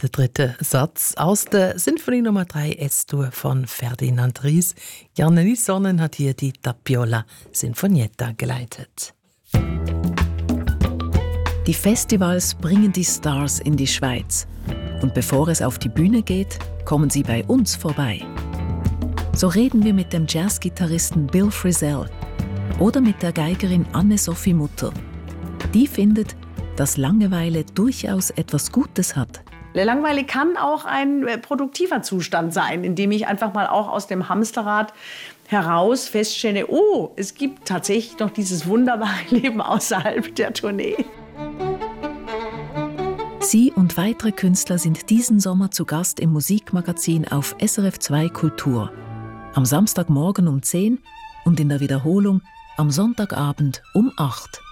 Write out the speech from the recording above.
Der dritte Satz aus der Sinfonie Nummer 3 S-Dur von Ferdinand Ries. Janne Sonnen hat hier die Tappiola Sinfonietta geleitet. Die Festivals bringen die Stars in die Schweiz. Und bevor es auf die Bühne geht, kommen sie bei uns vorbei. So reden wir mit dem Jazzgitarristen Bill Frisell oder mit der Geigerin Anne-Sophie Mutter. Die findet, dass Langeweile durchaus etwas Gutes hat. Langeweile kann auch ein produktiver Zustand sein, in dem ich einfach mal auch aus dem Hamsterrad heraus feststelle, oh, es gibt tatsächlich noch dieses wunderbare Leben außerhalb der Tournee. Sie und weitere Künstler sind diesen Sommer zu Gast im Musikmagazin auf SRF 2 Kultur. Am Samstagmorgen um 10 und in der Wiederholung am Sonntagabend um 8.